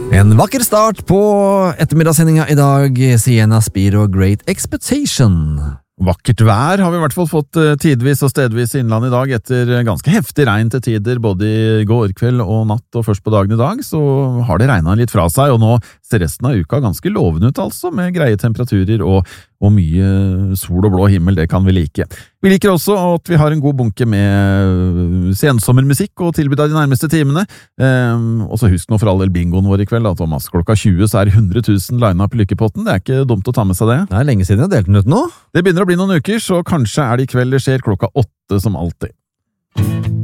En vakker start på ettermiddagssendinga I dag, Sienna Spiro Great Expectation. Vakkert vær har vi I hvert fall fått tidvis og stedvis I innlandet I dag etter ganske heftig regn til tider, både I går kveld og natt og først på dagen I dag, så har det regnet litt fra seg, og nå ser resten av uka ganske lovende ut altså, med greie temperaturer og mye sol og blå himmel, det kan vi like. Vi liker også at vi har en god bunke med sensommermusikk og tilbud av de nærmeste timene. Og så husk nå for all del bingoen vår I kveld, da, Thomas. Klokka 20 så 100 000 line-up I lykkepotten. Det ikke dumt å ta med seg det. Det lenge siden jeg delte den ut nå. Det begynner å bli noen uker, så kanskje det I kveld det skjer klokka 8 som alltid.